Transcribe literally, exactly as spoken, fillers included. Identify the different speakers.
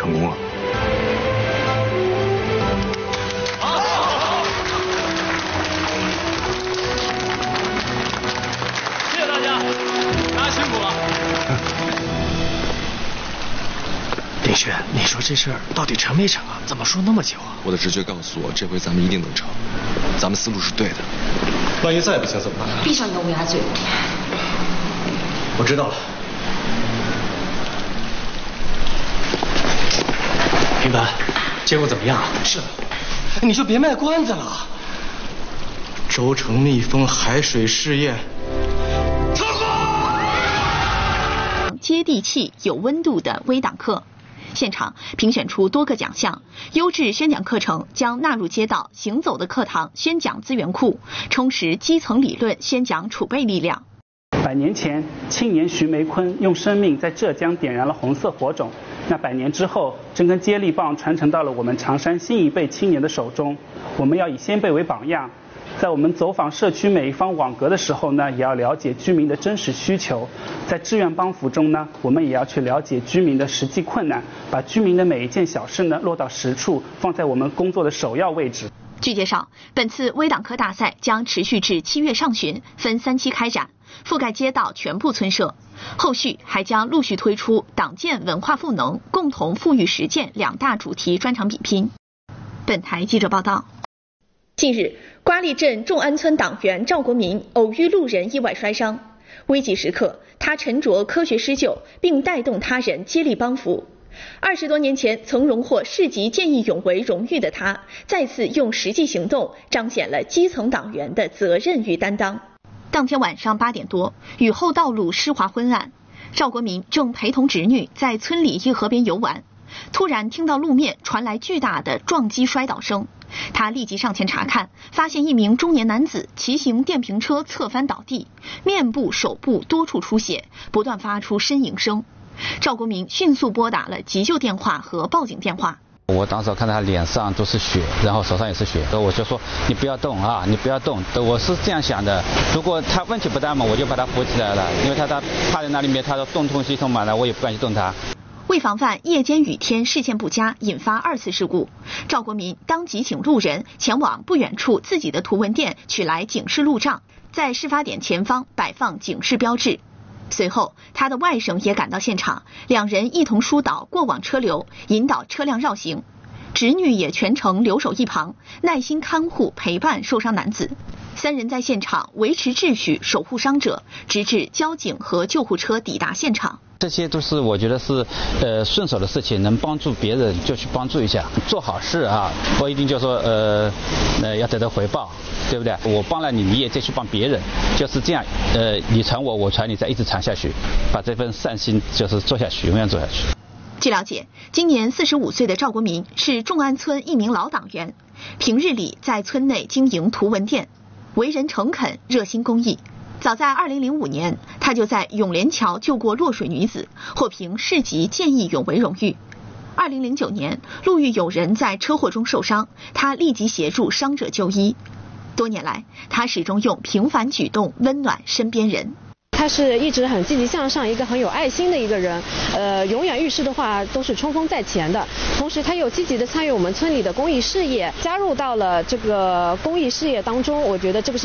Speaker 1: 成功了。
Speaker 2: 谢谢大家，大家辛苦了。
Speaker 3: 林轩，你说这事儿到底成没成啊？怎么说那么久啊？
Speaker 1: 我的直觉告诉我，这回咱们一定能成，咱们思路是对的。
Speaker 2: 万一再不行怎么办？
Speaker 4: 闭上你的乌鸦嘴！
Speaker 2: 我知道了。
Speaker 3: 平凡，结果怎么样？是，你就别卖关子了。
Speaker 2: 轴承密封海水试验。
Speaker 5: 接地气、有温度的微党课。现场评选出多个奖项，优质宣讲课程将纳入街道行走的课堂宣讲资源库，充实基层理论宣讲储备力量。
Speaker 6: 百年前，青年徐梅坤用生命在浙江点燃了红色火种。那百年之后，这根接力棒传承到了我们常山新一辈青年的手中。我们要以先辈为榜样，在我们走访社区每一方网格的时候呢，也要了解居民的真实需求。在志愿帮扶中呢，我们也要去了解居民的实际困难，把居民的每一件小事呢落到实处，放在我们工作的首要位置。
Speaker 5: 据介绍，本次微党课大赛将持续至七月上旬，分三期开展，覆盖街道全部村社。后续还将陆续推出党建文化赋能、共同富裕实践两大主题专场比拼。本台记者报道。近日，瓜沥镇众安村党员赵国民偶遇路人意外摔伤，危急时刻，他沉着科学施救，并带动他人接力帮扶。二十多年前曾荣获市级见义勇为荣誉的他，再次用实际行动彰显了基层党员的责任与担当。当天晚上八点多，雨后道路湿滑昏暗，赵国民正陪同侄女在村里一河边游玩，突然听到路面传来巨大的撞击摔倒声。他立即上前查看，发现一名中年男子骑行电瓶车侧翻倒地，面部、手部多处出血，不断发出呻吟声。赵国民迅速拨打了急救电话和报警电话。
Speaker 7: 我当时看到他脸上都是血，然后手上也是血，我就说你不要动啊，你不要动。我是这样想的，如果他问题不大嘛，我就把他扶起来了，因为他他趴在那里面，他说动痛心痛嘛，那我也不敢去动他。
Speaker 5: 为防范夜间雨天视线不佳引发二次事故，赵国民当即请路人前往不远处自己的图文店取来警示路障，在事发点前方摆放警示标志。随后，他的外甥也赶到现场，两人一同疏导过往车流，引导车辆绕行。侄女也全程留守一旁，耐心看护陪伴受伤男子。三人在现场维持秩序，守护伤者，直至交警和救护车抵达现场。
Speaker 7: 这些都是我觉得是呃顺手的事情，能帮助别人就去帮助一下，做好事啊，不一定就说呃呃要得到回报，对不对？我帮了你，你也再去帮别人，就是这样，呃你传我，我传你，再一直传下去，把这份善心就是做下去，永远做下去。
Speaker 5: 据了解，今年四十五岁的赵国民是众安村一名老党员，平日里在村内经营图文店，为人诚恳，热心公益。早在二零零五年，他就在永联桥救过落水女子，获评市级见义勇为荣誉。二零零九年，路遇有人在车祸中受伤，他立即协助伤者就医。多年来，他始终用平凡举动温暖身边人。
Speaker 8: 他是一直很积极向上，一个很有爱心的一个人，呃，永远遇事的话都是冲锋在前的。同时，他又积极的参与我们村里的公益事业，加入到了这个公益事业当中。我觉得这个是